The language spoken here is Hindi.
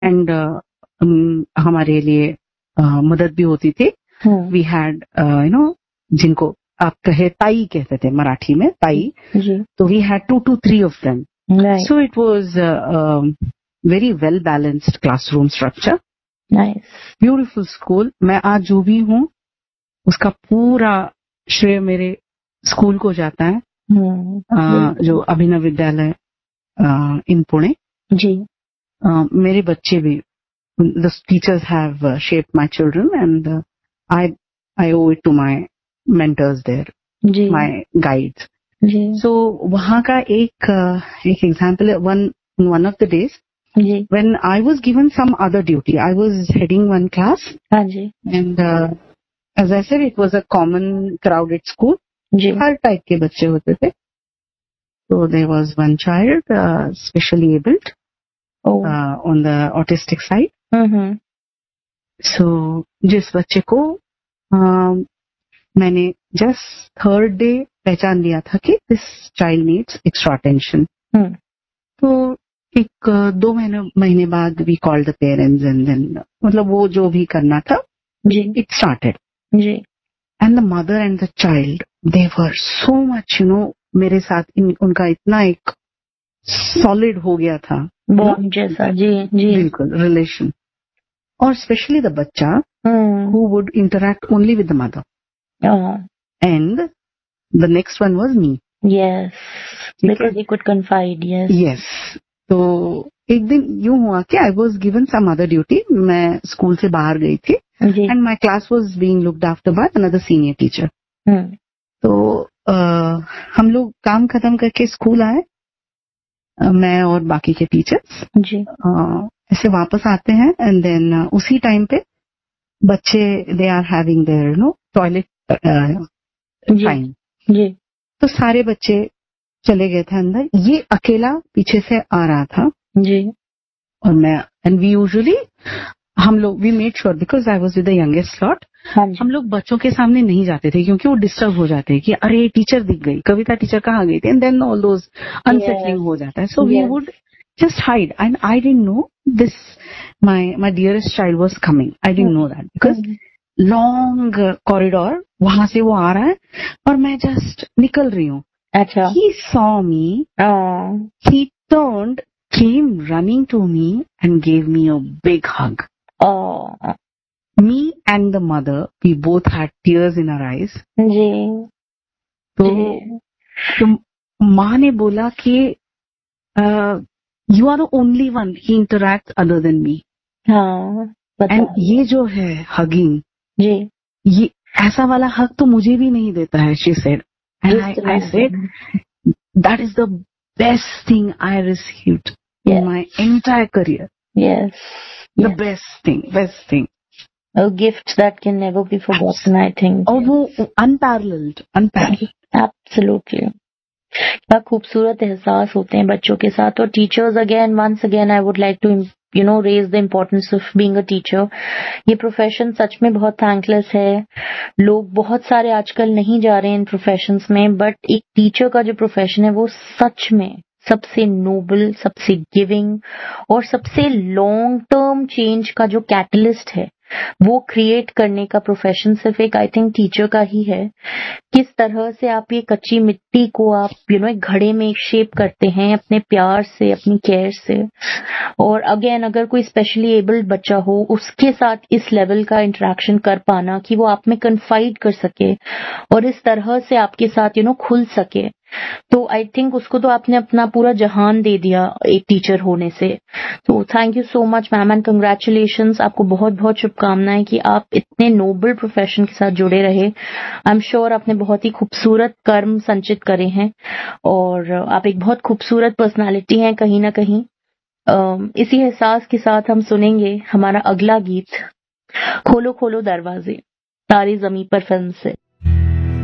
एंड हमारे लिए मदद भी होती थी. वी हैड जिनको आप कहे ताई कहते थे मराठी में, ताई. तो we had 2 to 3 of them. So it was very well balanced classroom structure. Nice. Beautiful school. मैं आज जो भी हूँ उसका पूरा श्रेय मेरे स्कूल को जाता है, जो अभिनव विद्यालय इन पुणे. जी. मेरे बच्चे भी, the teachers have shaped my children and I owe it to my mentors there, ji. my guides. Ji. So वहाँ का एक example है, one of the days ji. when I was given some other duty. I was heading one class. हाँ जी. And as I said, it was a common crowded school. Ji. Her type के बच्चे होते थे. So there was one child specially abled on the autistic side. So जिस बच्चे को मैंने just third day पहचान लिया था कि this child needs extra attention. तो एक 2 महीने बाद we called the parents and then मतलब वो जो भी करना था जी. it started. Ji. And the mother and the child, they were so much, मेरे साथ उनका इतना एक solid हो गया था. बॉन्ड जैसा. जी. जी. बिल्कुल रिलेशन. और स्पेशली द बच्चा who would interact only with the mother. And the next one was me. Yes. Because he could confide. Yes. Yes. तो एक दिन यूं हुआ कि I was given some other duty. मैं स्कूल से बाहर गई थी. And my class was being looked after by another senior teacher. तो हम लोग काम खत्म करके स्कूल आए, मैं और बाकी के टीचर्स. जी. ऐसे वापस आते हैं एंड देन उसी टाइम पे बच्चे they are having their toilet time. जी. तो सारे बच्चे चले गए थे अंदर, ये अकेला पीछे से आ रहा था. जी. और मैं एंड वी यूजुअली हम लोग we made sure because I was with the youngest lot, हम लोग बच्चों के सामने नहीं जाते थे क्योंकि वो डिस्टर्ब हो जाते हैं कि अरे टीचर दिख गई, कविता टीचर कहाँ गई थी, and then all those unsettling हो जाता है. So we would just hide, and I didn't know this my dearest child was coming. I didn't know that because long corridor वहां से वो आ रहा है और मैं just निकल रही हूँ. अच्छा. He saw me. He turned, came running to me and gave me a big hug. Me and the mother, we both had tears in our eyes. जी. तो माँ ने बोला कि you are the only one he interacts other than me. हाँ. And ये जो है hugging, जी. ये ऐसा वाला hug तो मुझे भी नहीं देता है, she said. And I said, that is the best thing I received in my entire career. Yes. The best thing. A gift that can never be forgotten, I think. और वो unparalleled. Absolutely. क्या खूबसूरत एहसास होते हैं बच्चों के साथ. और teachers again, once again I would like to raise the importance of being a teacher. ये प्रोफेशन सच में बहुत थैंकलेस है. लोग बहुत सारे आजकल नहीं जा रहे हैं इन प्रोफेशंस में, बट एक टीचर का जो प्रोफेशन है वो सच में सबसे नोबल, सबसे गिविंग और सबसे लॉन्ग टर्म चेंज का जो कैटलिस्ट है वो क्रिएट करने का प्रोफेशन सिर्फ एक आई थिंक टीचर का ही है. किस तरह से आप ये कच्ची मिट्टी को आप एक घड़े में एक शेप करते हैं अपने प्यार से, अपनी केयर से. और अगेन अगर कोई स्पेशली एबल्ड बच्चा हो उसके साथ इस लेवल का इंटरेक्शन कर पाना कि वो आप में कन्फाइड कर सके और इस तरह से आपके साथ खुल सके, तो आई थिंक उसको तो आपने अपना पूरा जहान दे दिया एक टीचर होने से. तो thank you so much ma'am and congratulations. आपको बहुत बहुत शुभकामनाएं कि आप इतने नोबल प्रोफेशन के साथ जुड़े रहे. आई एम श्योर आपने बहुत ही खूबसूरत कर्म संचित करे हैं और आप एक बहुत खूबसूरत पर्सनालिटी हैं कहीं ना कहीं. इसी एहसास के साथ हम सुनेंगे हमारा अगला गीत, खोलो खोलो दरवाजे, तारे ज़मीं पर फिल्म से.